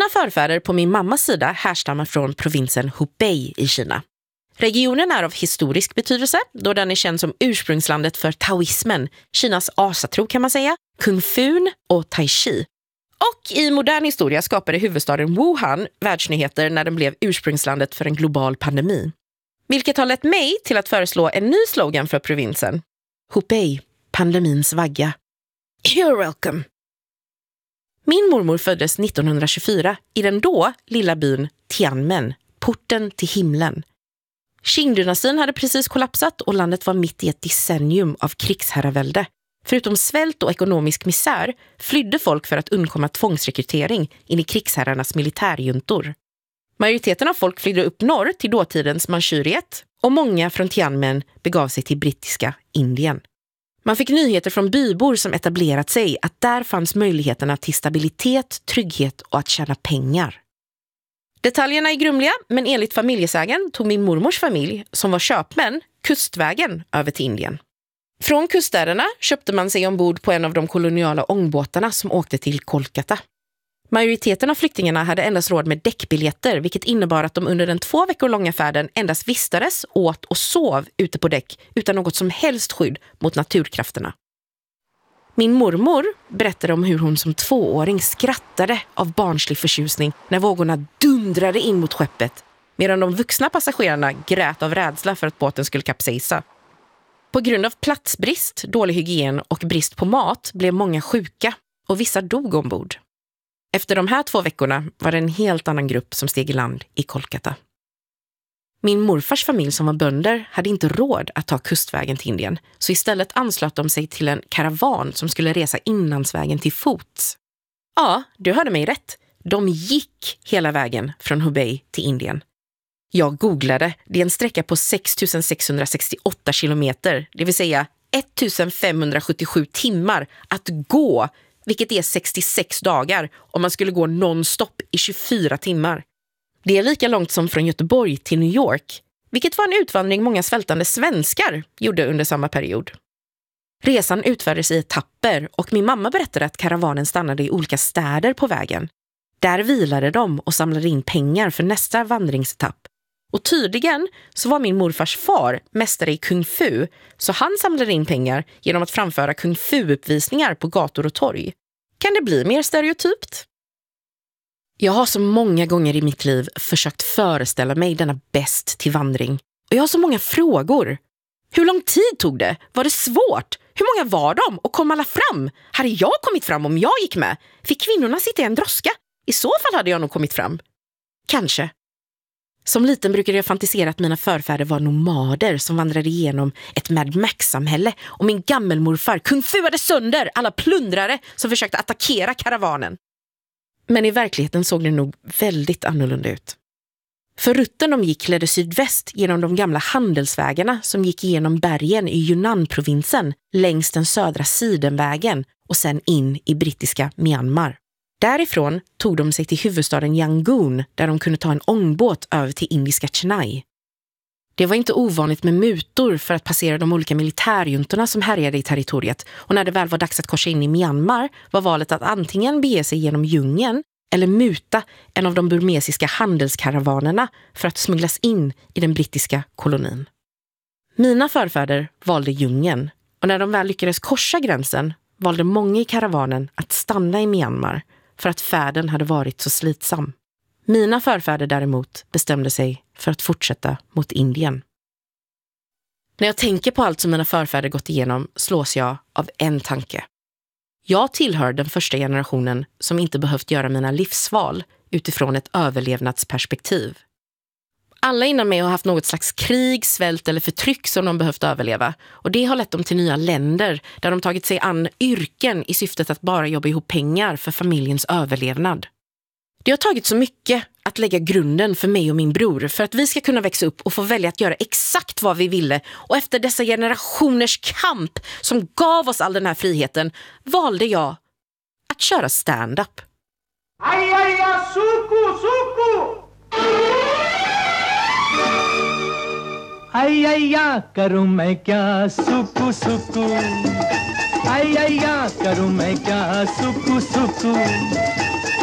Mina förfäder på min mammas sida härstammar från provinsen Hubei i Kina. Regionen är av historisk betydelse då den är känd som ursprungslandet för taoismen, Kinas asatro kan man säga, kung fun och tai chi. Och i modern historia skapade huvudstaden Wuhan världsnyheter när den blev ursprungslandet för en global pandemi. Vilket har lett mig till att föreslå en ny slogan för provinsen. Hubei, pandemins vagga. You're welcome. Min mormor föddes 1924 i den då lilla byn Tianmen, porten till himlen. Qing-dynastin hade precis kollapsat och landet var mitt i ett decennium av krigsherravälde. Förutom svält och ekonomisk misär flydde folk för att undkomma tvångsrekrytering in i krigsherrarnas militärjuntor. Majoriteten av folk flydde upp norr till dåtidens Manchuriet och många från Tianmen begav sig till brittiska Indien. Man fick nyheter från bybor som etablerat sig att där fanns möjligheterna till stabilitet, trygghet och att tjäna pengar. Detaljerna är grumliga, men enligt familjesägen tog min mormors familj, som var köpmän, kustvägen över till Indien. Från kuststäderna köpte man sig ombord på en av de koloniala ångbåtarna som åkte till Kolkata. Majoriteten av flyktingarna hade endast råd med däckbiljetter, vilket innebar att de under den 2 veckor långa färden endast vistades, åt och sov ute på däck utan något som helst skydd mot naturkrafterna. Min mormor berättade om hur hon som 2-åring skrattade av barnslig förtjusning när vågorna dundrade in mot skeppet, medan de vuxna passagerarna grät av rädsla för att båten skulle kapsejsa. På grund av platsbrist, dålig hygien och brist på mat blev många sjuka och vissa dog ombord. Efter de här 2 veckorna var det en helt annan grupp som steg i land i Kolkata. Min morfars familj som var bönder hade inte råd att ta kustvägen till Indien, så istället anslöt de sig till en karavan som skulle resa inlandsvägen till fots. Ja, du hörde mig rätt. De gick hela vägen från Hubei till Indien. Jag googlade, det är en sträcka på 6668 kilometer, det vill säga 1577 timmar att gå, vilket är 66 dagar om man skulle gå nonstop i 24 timmar. Det är lika långt som från Göteborg till New York, vilket var en utvandring många svältande svenskar gjorde under samma period. Resan utfördes i etapper och min mamma berättade att karavanen stannade i olika städer på vägen. Där vilade de och samlade in pengar för nästa vandringsetapp. Och tydligen så var min morfars far mästare i kung fu, så han samlade in pengar genom att framföra kung fu-uppvisningar på gator och torg. Kan det bli mer stereotypt? Jag har så många gånger i mitt liv försökt föreställa mig denna bäst till vandring. Och jag har så många frågor. Hur lång tid tog det? Var det svårt? Hur många var de? Och kom alla fram? Hade jag kommit fram om jag gick med? Fick kvinnorna sitta i en droska? I så fall hade jag nog kommit fram. Kanske. Som liten brukade jag fantisera att mina förfäder var nomader som vandrade igenom ett Mad Max-samhälle och min gammelmorfar kung fuade sönder alla plundrare som försökte attackera karavanen. Men i verkligheten såg det nog väldigt annorlunda ut. För rutten de gick ledde sydväst genom de gamla handelsvägarna som gick igenom bergen i Yunnan-provinsen längs den södra sidenvägen och sen in i brittiska Myanmar. Därifrån tog de sig till huvudstaden Yangon där de kunde ta en ångbåt över till indiska Chennai. Det var inte ovanligt med mutor för att passera de olika militärjuntorna som härjade i territoriet, och när det väl var dags att korsa in i Myanmar var valet att antingen bege sig genom djungeln eller muta en av de burmesiska handelskaravanerna för att smugglas in i den brittiska kolonin. Mina förfäder valde djungeln, och när de väl lyckades korsa gränsen valde många i karavanen att stanna i Myanmar för att färden hade varit så slitsam. Mina förfäder däremot bestämde sig för att fortsätta mot Indien. När jag tänker på allt som mina förfäder gått igenom slås jag av en tanke. Jag tillhör den första generationen som inte behövt göra mina livsval utifrån ett överlevnadsperspektiv. Alla innan mig har haft något slags krig, svält eller förtryck som de behövt överleva, och det har lett dem till nya länder där de tagit sig an yrken i syftet att bara jobba ihop pengar för familjens överlevnad. Det har tagit så mycket att lägga grunden för mig och min bror för att vi ska kunna växa upp och få välja att göra exakt vad vi ville, och efter dessa generationers kamp som gav oss all den här friheten valde jag att köra stand-up. Ay, ay, ay, suku, suku! Ay, ay, ay, karu main kya, suku, suku. Ay, ay, ay, karu main kya, suku, suku.